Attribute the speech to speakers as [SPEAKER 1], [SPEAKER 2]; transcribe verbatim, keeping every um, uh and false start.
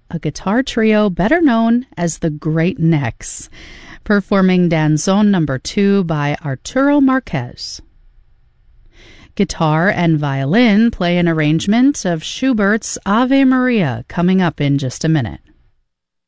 [SPEAKER 1] a guitar trio better known as the Great Necks, performing Danzón number two by Arturo Marquez. Guitar and violin play an arrangement of Schubert's Ave Maria coming up in just a minute.